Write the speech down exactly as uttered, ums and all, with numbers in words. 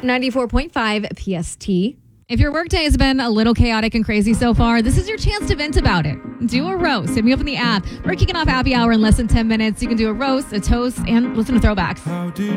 ninety-four point five P S T. If your workday has been a little chaotic and crazy so far, this is your chance to vent about it. Do a roast. Hit me up in the app. We're kicking off happy hour in less than ten minutes. You can do a roast, a toast, and listen to throwbacks.